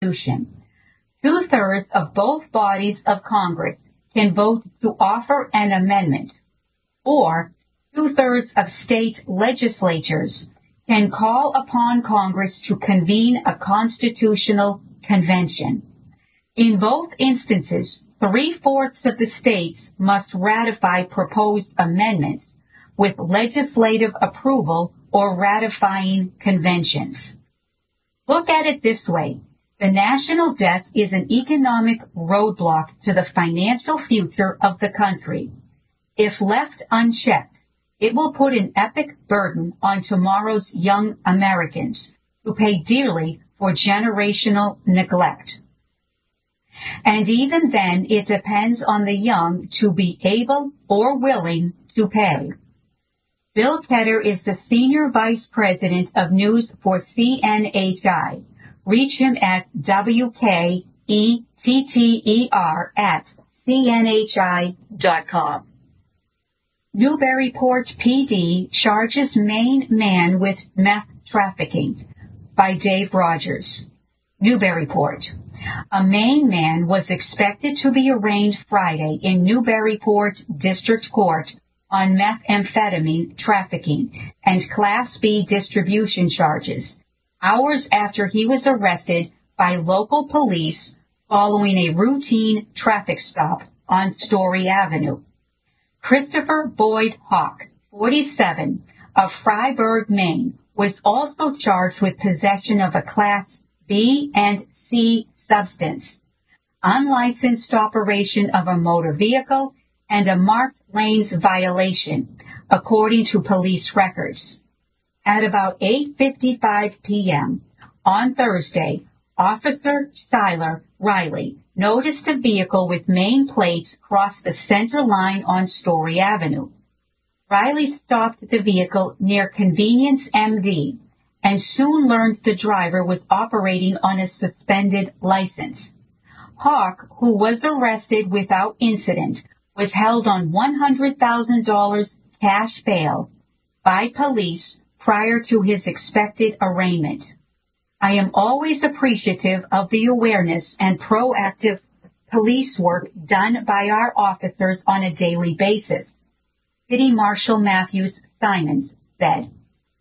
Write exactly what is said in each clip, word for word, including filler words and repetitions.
Constitution. Two-thirds of both bodies of Congress can vote to offer an amendment, or two-thirds of state legislatures can call upon Congress to convene a constitutional convention. In both instances, three-fourths of the states must ratify proposed amendments with legislative approval or ratifying conventions. Look at it this way. The national debt is an economic roadblock to the financial future of the country. If left unchecked, it will put an epic burden on tomorrow's young Americans who pay dearly for generational neglect. And even then, it depends on the young to be able or willing to pay. Bill Ketter is the Senior Vice President of News for C N H I. Reach him at W K E T T E R at C N H I dot com. Newburyport P D charges Maine man with meth trafficking by Dave Rogers. Newburyport. A Maine man was expected to be arraigned Friday in Newburyport District Court on methamphetamine trafficking and Class B distribution charges, hours after he was arrested by local police following a routine traffic stop on Story Avenue. Christopher Boyd Hawk, forty-seven, of Fryeburg, Maine, was also charged with possession of a Class B and C substance, unlicensed operation of a motor vehicle, and a marked lanes violation, according to police records. At about eight fifty-five p.m. on Thursday, Officer Schuyler Riley noticed a vehicle with Maine plates cross the center line on Story Avenue. Riley stopped the vehicle near Convenience M D and soon learned the driver was operating on a suspended license. Hawk, who was arrested without incident, was held on one hundred thousand dollars cash bail by police prior to his expected arraignment. I am always appreciative of the awareness and proactive police work done by our officers on a daily basis, City Marshal Matthews Simons said.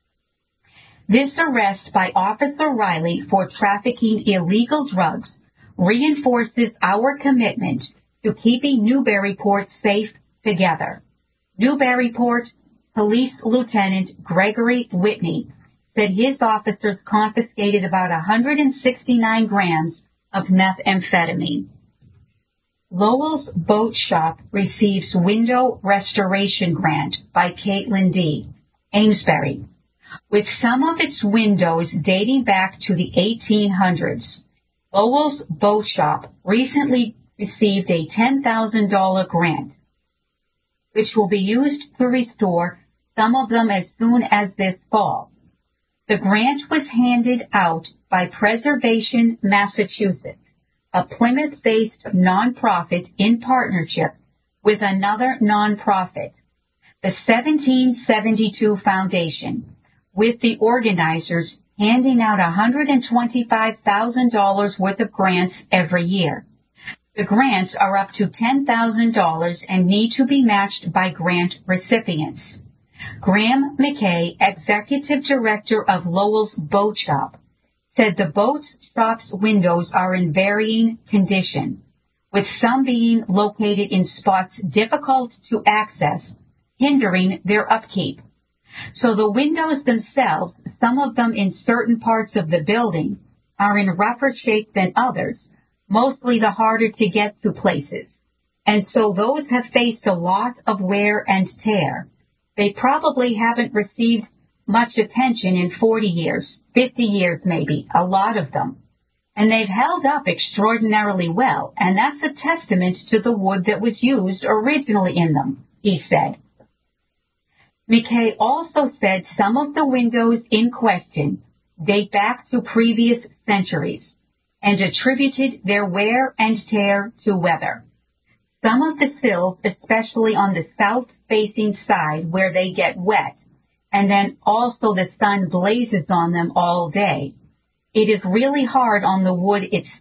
This arrest by Officer Riley for trafficking illegal drugs reinforces our commitment to keeping Newburyport safe together. Newburyport Police Lieutenant Gregory Whitney said his officers confiscated about one hundred sixty-nine grams of methamphetamine. Lowell's Boat Shop receives window restoration grant by Caitlin D. Amesbury. With some of its windows dating back to the eighteen hundreds, Lowell's Boat Shop recently received a ten thousand dollars grant, which will be used to restore some of them as soon as this fall. The grant was handed out by Preservation Massachusetts, a Plymouth-based nonprofit in partnership with another nonprofit, the seventeen seventy-two Foundation, with the organizers handing out one hundred twenty-five thousand dollars worth of grants every year. The grants are up to ten thousand dollars and need to be matched by grant recipients. Graham McKay, Executive Director of Lowell's Boat Shop, said the boat shop's windows are in varying condition, with some being located in spots difficult to access, hindering their upkeep. So the windows themselves, some of them in certain parts of the building, are in rougher shape than others, mostly the harder to get to places. And so those have faced a lot of wear and tear. They probably haven't received much attention in forty years, fifty years maybe, a lot of them. And they've held up extraordinarily well, and that's a testament to the wood that was used originally in them, he said. McKay also said some of the windows in question date back to previous centuries and attributed their wear and tear to weather. Some of the sills, especially on the south-facing side where they get wet, and then also the sun blazes on them all day, It is really hard on the wood it's,